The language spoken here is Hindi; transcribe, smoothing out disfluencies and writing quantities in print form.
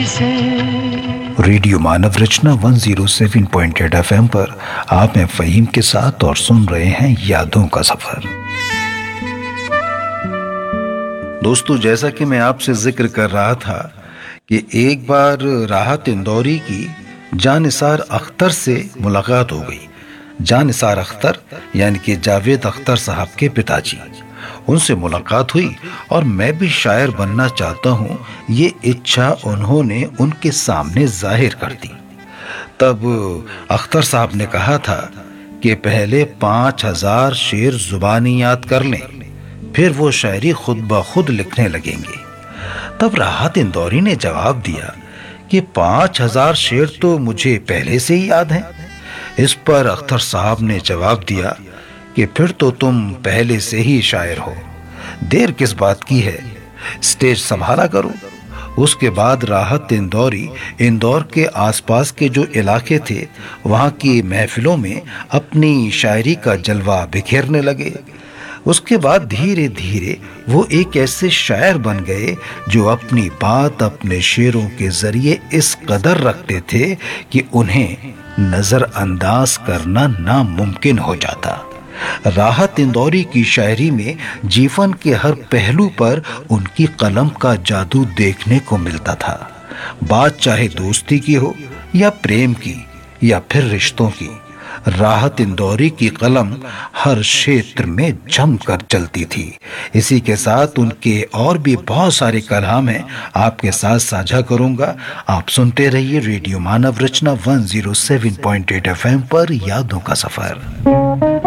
से। रेडियो मानव रचना 107.8 FM पर आप हैं फ़हीम के साथ और सुन रहे हैं यादों का सफर। दोस्तों, जैसा कि मैं आपसे जिक्र कर रहा था कि एक बार राहत इंदौरी की जानिसार अख्तर से मुलाकात हो गई। जानिसार अख्तर यानी कि जावेद अख्तर साहब के पिताजी, उनसे मुलाकात हुई और मैं भी शायर बनना चाहता हूँ, ये इच्छा उन्होंने उनके सामने जाहिर कर दी। तब अख्तर साहब ने कहा था कि पहले 5000 शेर जुबानी याद कर लें, फिर वो शायरी खुद ब खुद लिखने लगेंगे। तब राहत इंदौरी ने जवाब दिया कि 5000 शेर तो मुझे पहले से ही याद हैं। इस पर अख्तर साहब ने जवाब दिया कि फिर तो तुम पहले से ही शायर हो, देर किस बात की है, स्टेज संभाला करो। उसके बाद राहत इंदौरी इंदौर के आसपास के जो इलाके थे वहाँ की महफिलों में अपनी शायरी का जलवा बिखेरने लगे। उसके बाद धीरे धीरे वो एक ऐसे शायर बन गए जो अपनी बात अपने शेरों के जरिए इस कदर रखते थे कि उन्हें नजरअंदाज करना नामुमकिन हो जाता। राहत इंदौरी की शायरी में जीवन के हर पहलू पर उनकी कलम का जादू देखने को मिलता था। बात चाहे दोस्ती की हो या प्रेम की या फिर रिश्तों की, राहत इंदौरी की कलम हर क्षेत्र में जमकर चलती थी। इसी के साथ उनके और भी बहुत सारे कलाम हैं, आपके साथ साझा करूंगा। आप सुनते रहिए रेडियो मानव रचना 107.8 FM पर यादों का सफर।